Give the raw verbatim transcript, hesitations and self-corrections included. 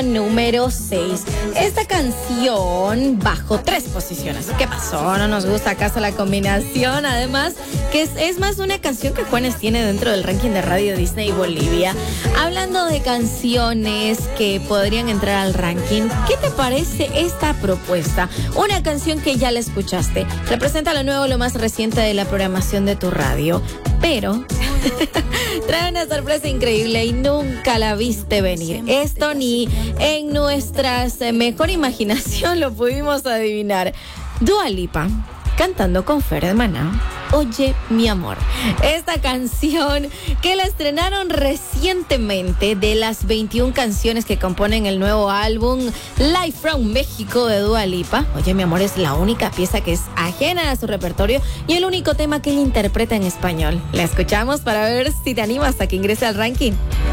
Número seis. Esta canción bajó tres posiciones. ¿Qué pasó? ¿No nos gusta acaso la combinación? Además, que es, es más una canción que Juanes tiene dentro del ranking de Radio Disney Bolivia. Hablando de canciones que podrían entrar al ranking, ¿qué te parece esta propuesta? Una canción que ya la escuchaste. Representa lo nuevo, lo más reciente de la programación de tu radio. Pero trae una sorpresa increíble y nunca la viste venir. Esto ni en nuestra mejor imaginación lo pudimos adivinar. Dua Lipa cantando con Fer de Maná, Oye mi amor. Esta canción que la estrenaron recientemente, de las veintiuna canciones que componen el nuevo álbum Live from México de Dua Lipa, Oye mi amor es la única pieza que es ajena a su repertorio y el único tema que ella interpreta en español. La escuchamos para ver si te animas a que ingrese al ranking.